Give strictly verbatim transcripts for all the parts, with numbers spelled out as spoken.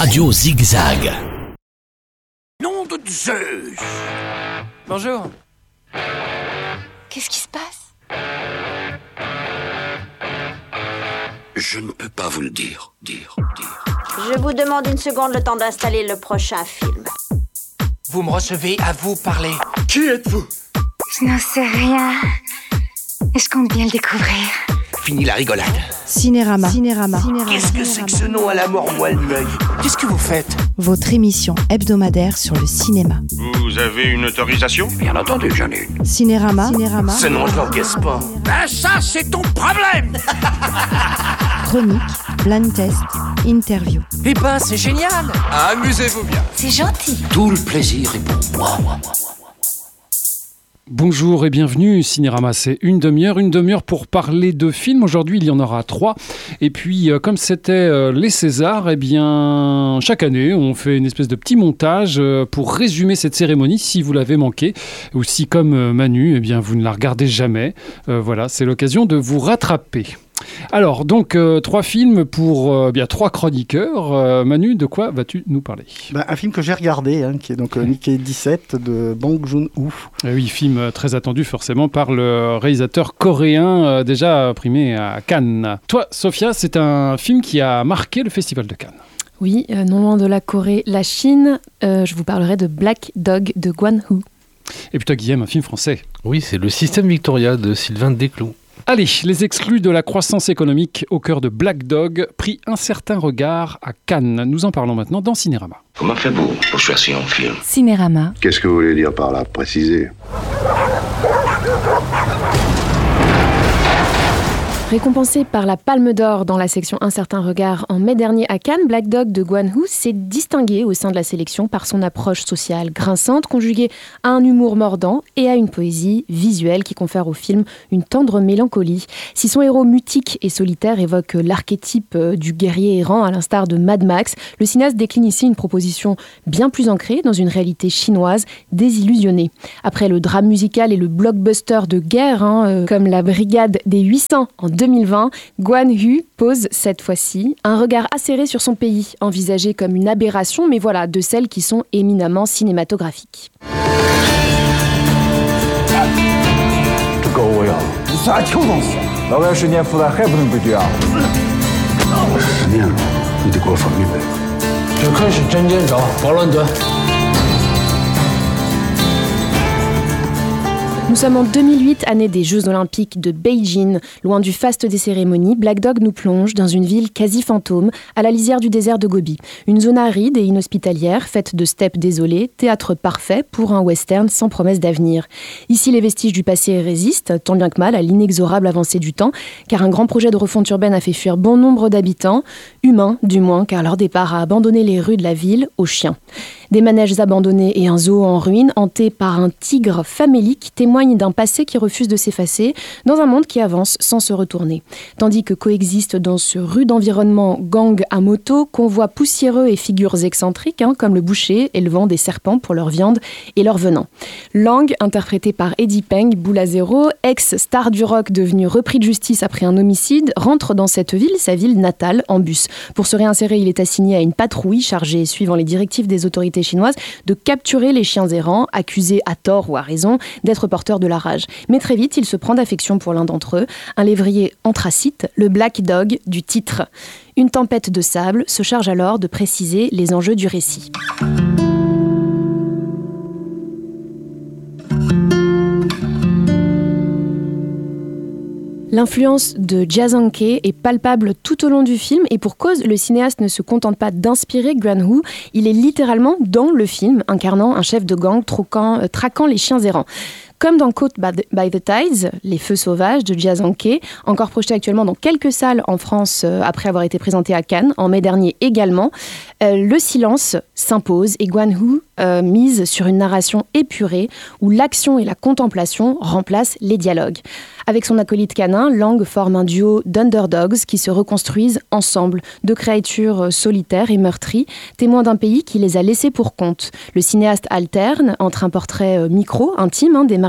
Radio Zigzag. Nom de Zeus! Bonjour. Qu'est-ce qui se passe? Je ne peux pas vous le dire, dire, dire. Je vous demande une seconde, le temps d'installer le prochain film. Vous me recevez, à vous parler. Qui êtes-vous? Je n'en sais rien. Et je compte bien le découvrir. Fini la rigolade. Cinérama. Cinérama. Qu'est-ce que c'est que ce nom à la mort moelle l'œil? Qu'est-ce que vous faites? Votre émission hebdomadaire sur le cinéma. Vous avez une autorisation? Bien entendu, j'en ai une. Cinérama. Cinérama. Ce nom, je l'encaisse pas. Ben ça, c'est ton problème! Chronique, blind test, interview. Eh ben, c'est génial. Amusez-vous bien. C'est gentil. Tout le plaisir est pour moi. Bonjour et bienvenue, Cinérama, c'est une demi-heure, une demi-heure pour parler de films. Aujourd'hui, il y en aura trois. Et puis, euh, comme c'était euh, les Césars, eh bien, chaque année, on fait une espèce de petit montage euh, pour résumer cette cérémonie, si vous l'avez manqué. Ou si, comme euh, Manu, eh bien, vous ne la regardez jamais. Euh, voilà, c'est l'occasion de vous rattraper. Alors, donc, euh, trois films pour euh, bien trois chroniqueurs. Euh, Manu, de quoi vas-tu nous parler? Ben, un film que j'ai regardé, hein, qui est donc euh, Mickey dix-sept de Bong Joon-ho. Eh oui, film euh, très attendu forcément par le réalisateur coréen euh, déjà primé à Cannes. Toi, Sophia, c'est un film qui a marqué le Festival de Cannes. Oui, euh, non loin de la Corée, la Chine, euh, je vous parlerai de Black Dog de Gwan-Ho. Et puis toi, Guillaume, un film français. Oui, c'est Le Système Victoria de Sylvain Desclous. Allez, les exclus de la croissance économique au cœur de Black Dog, pris un certain regard à Cannes. Nous en parlons maintenant dans Cinérama. Comment fait-vous pour choisir un film? Cinérama. Qu'est-ce que vous voulez dire par là? Préciser. Récompensé par la Palme d'Or dans la section Un certain regard en mai dernier à Cannes, Black Dog de Gwan-Ho s'est distingué au sein de la sélection par son approche sociale grinçante, conjuguée à un humour mordant et à une poésie visuelle qui confère au film une tendre mélancolie. Si son héros mutique et solitaire évoque l'archétype du guerrier errant à l'instar de Mad Max, le cinéaste décline ici une proposition bien plus ancrée dans une réalité chinoise désillusionnée. Après le drame musical et le blockbuster de guerre, hein, euh, comme La Brigade des huit cents en deux mille vingt, Gwan-Ho pose cette fois-ci un regard acéré sur son pays, envisagé comme une aberration, mais voilà, de celles qui sont éminemment cinématographiques. Nous sommes en deux mille huit, année des Jeux Olympiques de Beijing. Loin du faste des cérémonies, Black Dog nous plonge dans une ville quasi fantôme, à la lisière du désert de Gobi. Une zone aride et inhospitalière, faite de steppes désolées, théâtre parfait pour un western sans promesse d'avenir. Ici, les vestiges du passé résistent, tant bien que mal, à l'inexorable avancée du temps, car un grand projet de refonte urbaine a fait fuir bon nombre d'habitants, humains du moins, car leur départ a abandonné les rues de la ville aux chiens. Des manèges abandonnés et un zoo en ruine, hanté par un tigre famélique, témoignent d'un passé qui refuse de s'effacer, dans un monde qui avance sans se retourner. Tandis que coexistent dans ce rude environnement gang à moto, convois poussiéreux et figures excentriques, hein, comme le boucher élevant des serpents pour leur viande et leur venin. Lang, interprété par Eddie Peng, boule à zéro, ex-star du rock devenu repris de justice après un homicide, rentre dans cette ville, sa ville natale, en bus. Pour se réinsérer, il est assigné à une patrouille chargée, suivant les directives des autorités chinoises, de capturer les chiens errants, accusés à tort ou à raison d'être porteurs de la rage. Mais très vite, il se prend d'affection pour l'un d'entre eux, un lévrier anthracite, le Black Dog du titre. Une tempête de sable se charge alors de préciser les enjeux du récit. L'influence de Jazanke est palpable tout au long du film et pour cause, le cinéaste ne se contente pas d'inspirer Gwan-Ho, il est littéralement dans le film, incarnant un chef de gang troquant, euh, traquant les chiens errants. Comme dans Caught by the Tides, Les Feux sauvages de Jazanke, encore projeté actuellement dans quelques salles en France euh, après avoir été présenté à Cannes, en mai dernier également, euh, le silence s'impose et Gwan-Ho euh, mise sur une narration épurée où l'action et la contemplation remplacent les dialogues. Avec son acolyte canin, Lang forme un duo d'underdogs qui se reconstruisent ensemble, deux créatures solitaires et meurtries, témoins d'un pays qui les a laissés pour compte. Le cinéaste alterne entre un portrait micro, intime, hein, des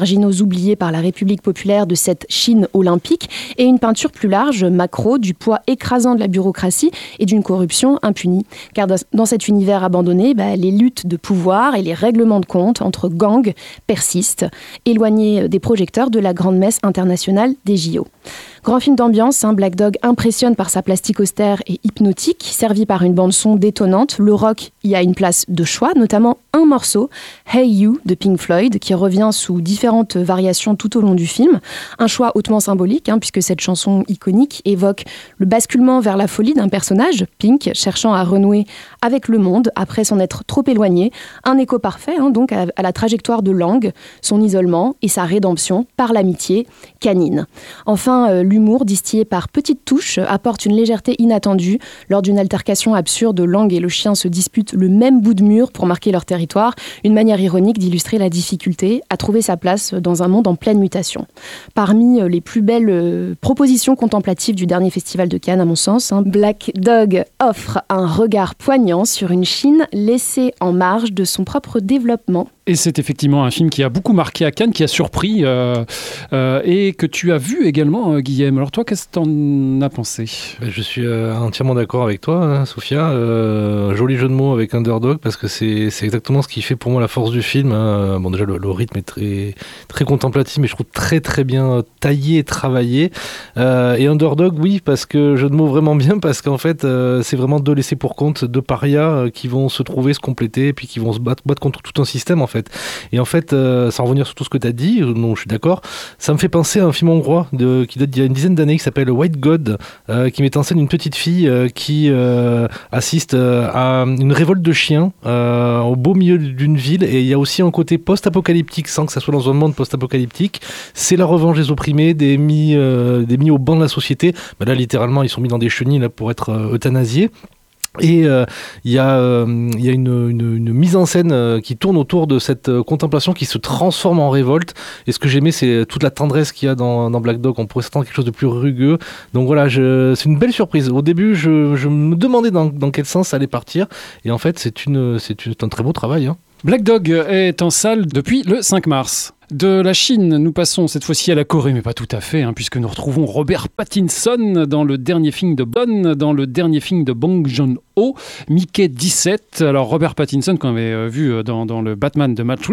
marginaux oubliés par la République populaire de cette Chine olympique, et une peinture plus large, macro, du poids écrasant de la bureaucratie et d'une corruption impunie. Car dans cet univers abandonné, bah, les luttes de pouvoir et les règlements de compte entre gangs persistent, éloignés des projecteurs de la grande messe internationale des J O. Grand film d'ambiance, hein, Black Dog impressionne par sa plastique austère et hypnotique, servi par une bande-son détonnante. Le rock y a une place de choix, notamment un morceau, Hey You de Pink Floyd, qui revient sous différentes variations tout au long du film. Un choix hautement symbolique, hein, puisque cette chanson iconique évoque le basculement vers la folie d'un personnage, Pink, cherchant à renouer avec le monde après s'en être trop éloigné. Un écho parfait, hein, donc, à, à la trajectoire de Lang, son isolement et sa rédemption par l'amitié canine. Enfin, euh, l'humour distillé par petites touches apporte une légèreté inattendue. Lors d'une altercation absurde, Lang et le chien se disputent le même bout de mur pour marquer leur territoire. Une manière ironique d'illustrer la difficulté à trouver sa place dans un monde en pleine mutation. Parmi les plus belles euh, propositions contemplatives du dernier festival de Cannes, à mon sens, hein, Black Dog offre un regard poignant sur une Chine laissée en marge de son propre développement. Et c'est effectivement un film qui a beaucoup marqué à Cannes, qui a surpris euh, euh, et que tu as vu également, euh, Guillaume. Alors toi, qu'est-ce que t'en as pensé ? Je suis euh, entièrement d'accord avec toi, hein, Sophia. Euh, joli jeu de mots avec Underdog, parce que c'est, c'est exactement ce qui fait pour moi la force du film. Hein. Bon, déjà, le, le rythme est très, très contemplatif, mais je trouve très très bien taillé et travaillé. Euh, et Underdog, oui, parce que jeu de mots vraiment bien, parce qu'en fait, euh, c'est vraiment deux laissés pour compte, deux parias euh, qui vont se trouver, se compléter, et puis qui vont se battre, battre contre tout un système, en fait. Fait. Et en fait, euh, sans revenir sur tout ce que tu as dit, non, je suis d'accord, ça me fait penser à un film hongrois de, qui date d'il y a une dizaine d'années qui s'appelle White God, euh, qui met en scène une petite fille euh, qui euh, assiste euh, à une révolte de chiens euh, au beau milieu d'une ville, et il y a aussi un côté post-apocalyptique sans que ça soit dans un monde post-apocalyptique. C'est la revanche des opprimés, des mis, euh, des mis au banc de la société. Ben là, littéralement, ils sont mis dans des chenilles là, pour être euh, euthanasiés. Et il euh, y a, euh, y a une, une, une mise en scène euh, qui tourne autour de cette euh, contemplation qui se transforme en révolte. Et ce que j'aimais, c'est toute la tendresse qu'il y a dans, dans Black Dog. On pourrait s'attendre à quelque chose de plus rugueux. Donc voilà, je, c'est une belle surprise. Au début, je, je me demandais dans, dans quel sens ça allait partir. Et en fait, c'est, une, c'est, une, c'est un très beau travail. Hein. Black Dog est en salle depuis le cinq mars. De la Chine, nous passons cette fois-ci à la Corée, mais pas tout à fait, hein, puisque nous retrouvons Robert Pattinson dans le dernier film de Bond, dans le dernier film de Bong Joon-ho, Mickey dix-sept. Alors Robert Pattinson, qu'on avait vu dans, dans le Batman de Matt